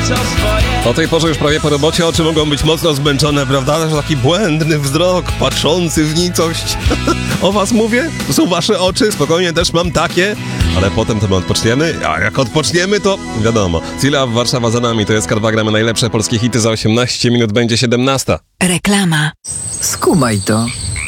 O tej porze już prawie po robocie oczy mogą być mocno zmęczone, prawda? Że taki błędny wzrok, patrzący w nicość. O was mówię? To są wasze oczy, spokojnie też mam takie. Ale potem to my odpoczniemy, a jak odpoczniemy to wiadomo. Cila Warszawa za nami, to jest K2, gramy najlepsze polskie hity za 18 minut, będzie 17. Reklama. Skumaj to.